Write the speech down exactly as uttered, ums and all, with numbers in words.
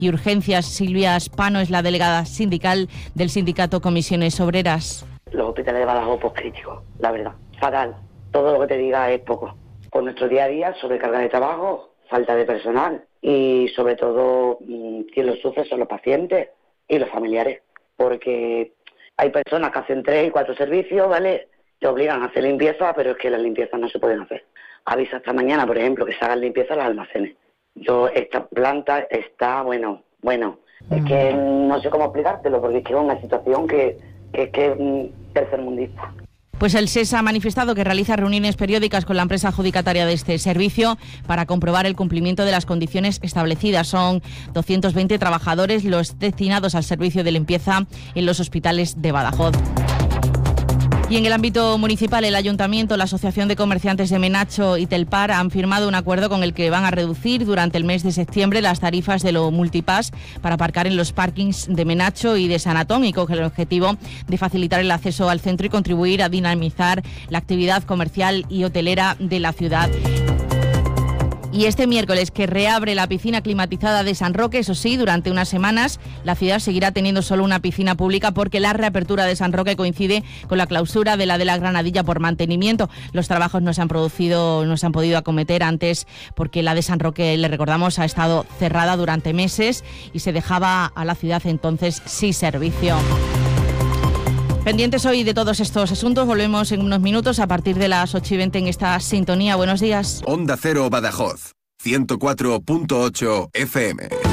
y Urgencias. Silvia Spano es la delegada sindical del sindicato Comisiones Obreras. Los hospitales de Badajoz, pues críticos, la verdad, fatal. Todo lo que te diga es poco. Con nuestro día a día, sobrecarga de trabajo, falta de personal y sobre todo quien lo sufre son los pacientes y los familiares, porque hay personas que hacen tres y cuatro servicios, ¿vale? Te obligan a hacer limpieza, pero es que las limpiezas no se pueden hacer. Avisa esta mañana, por ejemplo, que se hagan limpieza en los almacenes. Yo, esta planta está, bueno, bueno, es que no sé cómo explicártelo, porque es que es una situación que, que es que es mm, tercermundista. Pues el SES ha manifestado que realiza reuniones periódicas con la empresa adjudicataria de este servicio para comprobar el cumplimiento de las condiciones establecidas. Son doscientos veinte trabajadores los destinados al servicio de limpieza en los hospitales de Badajoz. Y en el ámbito municipal, el Ayuntamiento, la Asociación de Comerciantes de Menacho y Telpar han firmado un acuerdo con el que van a reducir durante el mes de septiembre las tarifas de lo multipass para aparcar en los parkings de Menacho y de San Antón, y con el objetivo de facilitar el acceso al centro y contribuir a dinamizar la actividad comercial y hotelera de la ciudad. Y este miércoles, que reabre la piscina climatizada de San Roque, eso sí, durante unas semanas la ciudad seguirá teniendo solo una piscina pública porque la reapertura de San Roque coincide con la clausura de la de la Granadilla por mantenimiento. Los trabajos no se han producido, no se han podido acometer antes porque la de San Roque, le recordamos, ha estado cerrada durante meses y se dejaba a la ciudad entonces sin servicio. Pendientes hoy de todos estos asuntos, volvemos en unos minutos a partir de las ocho y veinte en esta sintonía. Buenos días. Onda Cero Badajoz, ciento cuatro punto ocho F M.